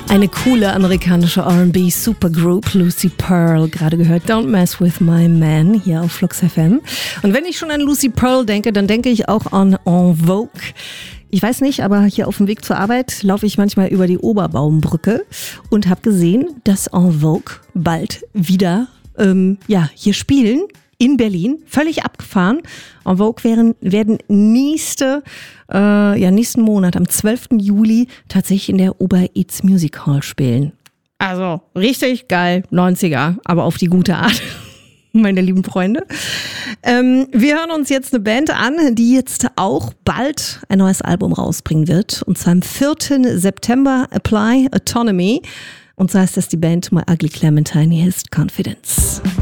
Eine coole amerikanische R&B Supergroup, Lucy Pearl, gerade gehört Don't Mess With My Man hier auf Flux FM. Und wenn ich schon an Lucy Pearl denke, dann denke ich auch an En Vogue. Ich weiß nicht, aber hier auf dem Weg zur Arbeit laufe ich manchmal über die Oberbaumbrücke und habe gesehen, dass En Vogue bald wieder hier spielen. In Berlin, völlig abgefahren. En Vogue werden nächsten Monat, am 12. Juli, tatsächlich in der Ober-Eats Music Hall spielen. Also richtig geil, 90er, aber auf die gute Art, meine lieben Freunde. Wir hören uns jetzt eine Band an, die jetzt auch bald ein neues Album rausbringen wird. Und zwar am 4. September, Apply Autonomy. Und so heißt das die Band My Ugly Clementine, hier ist Confidence.